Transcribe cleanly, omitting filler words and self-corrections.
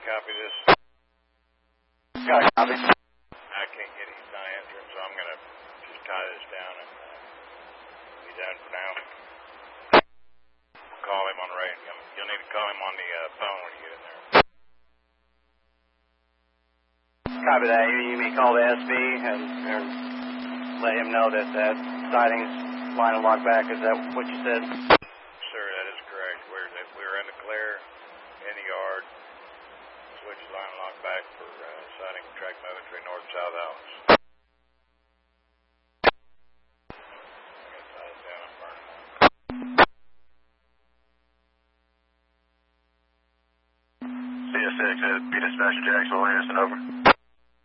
copy this? Copy. I can't get he's not answering, so I'm gonna just tie this down and be done for now. Call him on the radio. You'll need to call him on the phone when you get in there. Copy that. You may call the SB and let him know that sighting's line and lock back. Is that what you said? Sir, that is correct. We're in the clear, in the yard. Switch line and lock back for sighting track moving north-south hours. CS6, be dispatcher Jacksonville, Anderson, over.